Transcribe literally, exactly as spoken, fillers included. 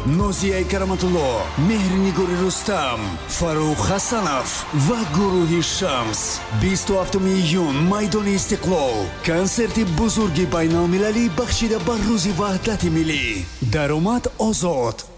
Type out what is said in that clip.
نوزیه کرامتولو، مهرنیگوری رستم، فاروق حسنف و گروه شمس. بیست و هفتم ایون میدان استقلال کنسرت بزرگ بین المللی بخشیده بر روز وحدت ملی. درآمد آزاد.